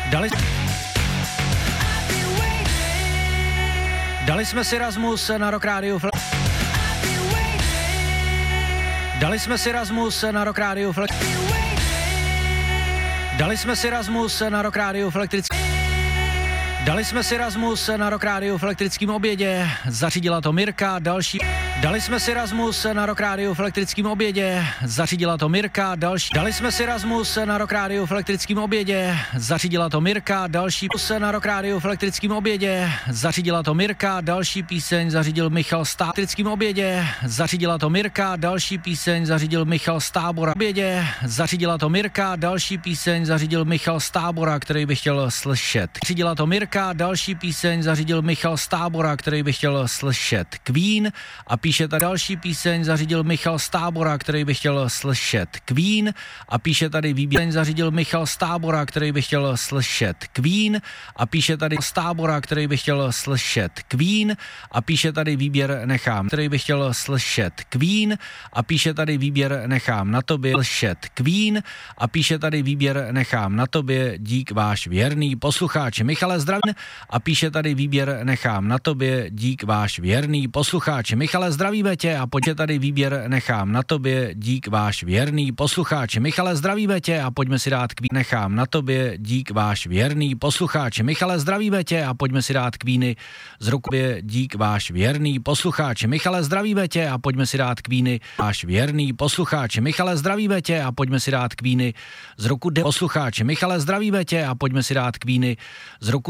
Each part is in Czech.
Dali jsme si Rasmus na Rock Radio Dali jsme si Rasmus na Rock Radio Dali jsme si Rasmus na Rock Radio Dali jsme si Rasmus na Rock Radio v elektrickém obědě, zařídila to Mirka, další. Dali jsme si Rasmus na Rock Radio v elektrickém obědě, zařídila to Mirka, další. Dali jsme si Rasmus na Rock Radio v elektrickém obědě, zařídila to Mirka, další. Na Rock Radio v elektrickém obědě, zařídila to Mirka, další píseň zařídil Michal Stábora. V elektrickém obědě, zařídila to Mirka, další píseň zařídil Michal Stábora. Obědě, zařídila to Mirka, další píseň zařídil Michal Stábora, který by chtěl slyšet. Zařídila to Mirka, další píseň zařídil Michal Stábora, který by chtěl slyšet Queen a píše tady další píseň zařídil Michal Stábora, který by chtěl slyšet Queen a píše tady výběr zařídil Michal Stábora, který by chtěl slyšet Queen a píše tady Stábora, který by chtěl slyšet Queen a píše tady výběr nechám, který by chtěl slyšet Queen a píše tady výběr nechám na tobě slyšet Queen a píše tady výběr nechám na tobě dík váš věrný posluchač Michale zdravím a píše tady výběr nechám na tobě dík váš věrný posluchač Michale zdravíme tě a pojďme tady výběr nechám na tobě dík váš věrný posluchač Michale zdravíme tě a pojďme si dát Queen nechám na tobě dík váš věrný posluchač Michale zdravíme tě a pojďme si dát Queeny z roku dík váš věrný posluchač Michale zdravíme tě a pojďme si dát Queeny váš věrný posluchač Michale zdravíme tě a pojďme si dát Queeny z roku posluchač Michale zdravíme tě a pojďme si dát Queeny z roku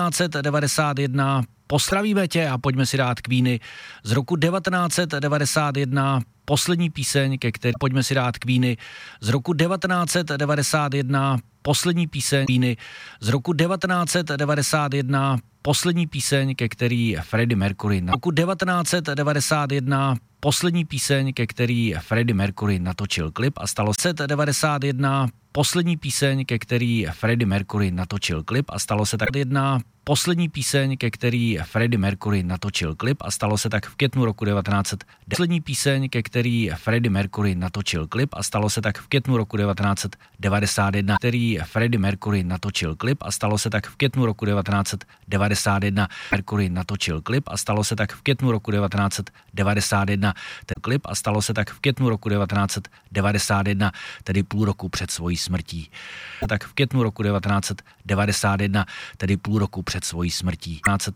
1991 Postravíme tě a pojďme si dát Queeny z roku 1991 poslední píseň, ke které pojďme si dát Queeny z roku 1991 poslední píseň Queeny z roku 1991 poslední píseň, ke který Freddie Mercury na roku 1991 poslední píseň, ke který Freddie Mercury natočil klip a stalo se 1991 poslední píseň, ke který Freddie Mercury natočil klip a stalo se tak jedna poslední píseň, ke který Freddie Mercury natočil klip a stalo se tak v květnu roku 1900. Poslední píseň, ke který Freddie Mercury natočil klip a stalo se tak v květnu roku 1991, který Freddie Mercury natočil klip a stalo se tak v květnu roku 1991. Mercury natočil klip a stalo se tak v květnu roku 1991. Ten klip a stalo se tak v květnu roku 1991, tedy půl roku před svojí smrtí. Tak v květnu roku 1991, tedy půl roku před svojí smrtí.